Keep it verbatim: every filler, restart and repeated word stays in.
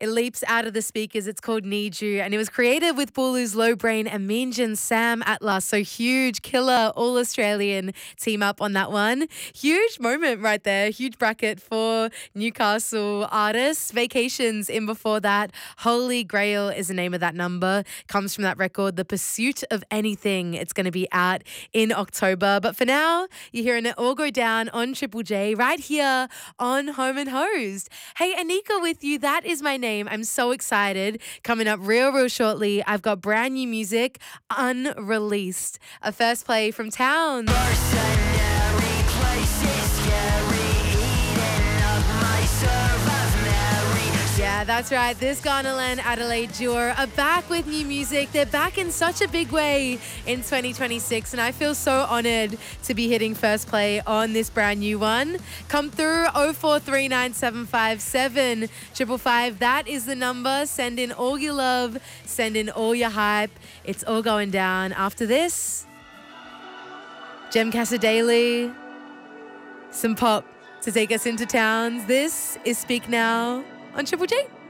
It leaps out of the speakers. It's called Need You, and it was created with Bulu's Low Brain and Minjin Sam Atlas. So huge, killer, all Australian team up on that one. Huge moment right there. Huge bracket for Newcastle artists. Vacations in before that. Holy Grail is the name of that number. Comes from that record, The Pursuit of Anything. It's going to be out in October. But for now, you're hearing it all go down on Triple J right here on Home and Hosed. Hey, Anika with you. That is my name. I'm so excited. Coming up real, real shortly, I've got brand new music unreleased. A first play from Towns. Mercenary places scary, eating up my serve of Mary. Yeah, that's right. This Ghanaland Adelaide duo are back with new music. They're back in such a big way in twenty twenty-six, and I feel so honoured to be hitting first play on this brand new one. Come through oh four three nine seven five seven five five. That is the number. Send in all your love. Send in all your hype. It's all going down. After this, Jem Casadei, some pop to take us into Towns. This is Speak Now on Triple J.